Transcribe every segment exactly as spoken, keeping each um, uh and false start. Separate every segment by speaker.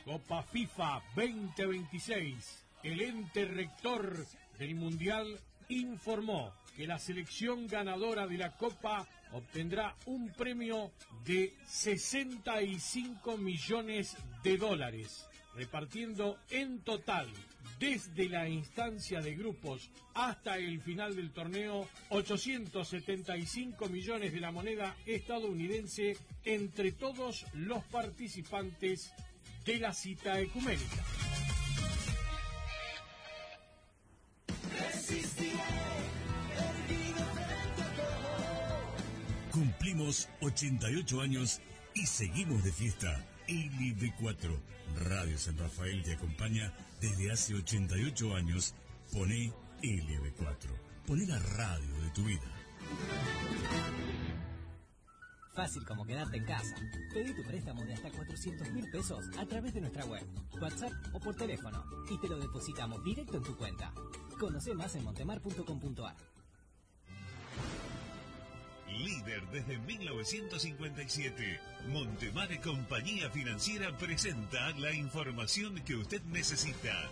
Speaker 1: Copa FIFA veinte veintiséis. El ente rector del Mundial informó que la selección ganadora de la Copa obtendrá un premio de sesenta y cinco millones de dólares, repartiendo en total, desde la instancia de grupos hasta el final del torneo, ochocientos setenta y cinco millones de la moneda estadounidense entre todos los participantes de la cita ecuménica.
Speaker 2: Cumplimos ochenta y ocho años y seguimos de fiesta. L I B cuatro, Radio San Rafael te acompaña desde hace ochenta y ocho años. Poné L B cuatro, poné la radio de tu vida.
Speaker 3: Fácil como quedarte en casa. Pedí tu préstamo de hasta cuatrocientos mil pesos a través de nuestra web, WhatsApp o por teléfono y te lo depositamos directo en tu cuenta. Conoce más en montemar punto com punto ar.
Speaker 2: Líder desde mil novecientos cincuenta y siete, Montemar Compañía Financiera presenta la información que usted necesita.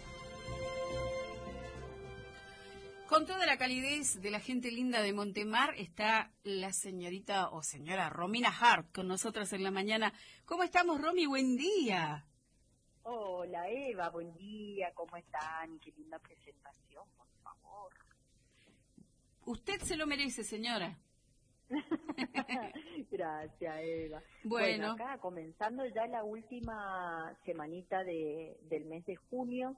Speaker 4: Con toda la calidez de la gente linda de Montemar está la señorita o señora Romina Hart con nosotros en la mañana. ¿Cómo estamos, Romy? Buen día.
Speaker 5: Hola, Eva, buen día. ¿Cómo están? Qué linda presentación, por favor.
Speaker 4: Usted se lo merece, señora.
Speaker 5: Gracias, Eva.
Speaker 4: Bueno.
Speaker 5: bueno, acá comenzando ya la última semanita de, del mes de junio,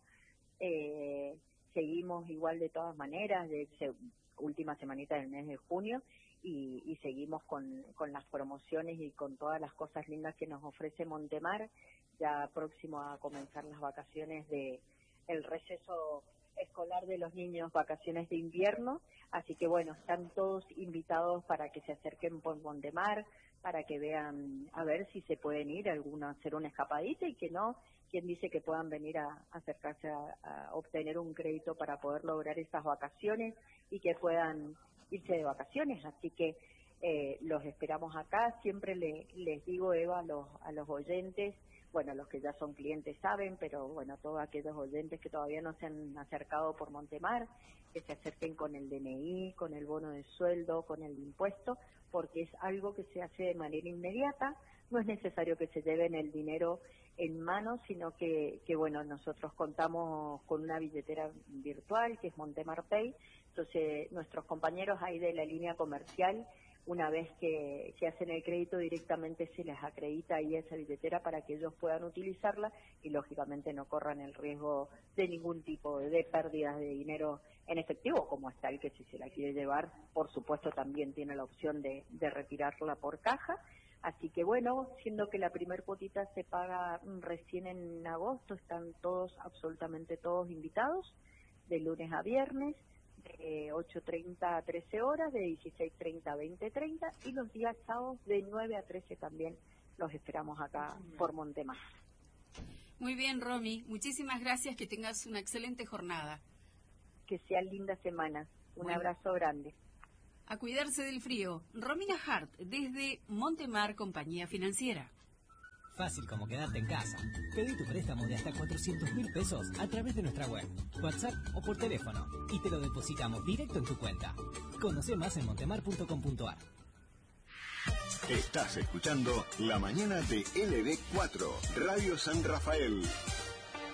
Speaker 5: eh, seguimos igual de todas maneras, de se, última semanita del mes de junio, y, y seguimos con, con las promociones y con todas las cosas lindas que nos ofrece Montemar, ya próximo a comenzar las vacaciones de el receso escolar de los niños, vacaciones de invierno, así que bueno, están todos invitados para que se acerquen por Montemar, para que vean, a ver si se pueden ir, alguno a hacer una escapadita, y que no, quien dice que puedan venir a, a acercarse a, a obtener un crédito para poder lograr esas vacaciones y que puedan irse de vacaciones, así que eh, los esperamos acá. Siempre le, les digo, Eva, a los, a los oyentes, bueno, los que ya son clientes saben, pero bueno, todos aquellos oyentes que todavía no se han acercado por Montemar, que se acerquen con el D N I, con el bono de sueldo, con el impuesto, porque es algo que se hace de manera inmediata. No es necesario que se lleven el dinero en mano, sino que, que bueno, nosotros contamos con una billetera virtual que es Montemar Pay. Entonces, nuestros compañeros ahí de la línea comercial, una vez que, que hacen el crédito, directamente se les acredita ahí esa billetera para que ellos puedan utilizarla y lógicamente no corran el riesgo de ningún tipo de pérdidas de dinero en efectivo, como está el que si se la quiere llevar, por supuesto también tiene la opción de, de retirarla por caja. Así que bueno, siendo que la primer cuotita se paga recién en agosto, están todos, absolutamente todos invitados, de lunes a viernes, de ocho treinta a trece horas, de dieciséis treinta a veinte treinta, y los días sábados de nueve a trece también los esperamos acá por Montemar.
Speaker 4: Muy bien, Romy, muchísimas gracias, que tengas una excelente jornada.
Speaker 5: Que sea linda semana, un
Speaker 4: bueno.
Speaker 5: abrazo grande.
Speaker 4: A cuidarse del frío. Romina Hart, desde Montemar Compañía Financiera.
Speaker 3: Fácil como quedarte en casa. Pedí tu préstamo de hasta cuatrocientos mil pesos a través de nuestra web, WhatsApp o por teléfono y te lo depositamos directo en tu cuenta. Conoce más en montemar punto com punto ar.
Speaker 6: Estás escuchando La Mañana de L B cuatro, Radio San Rafael.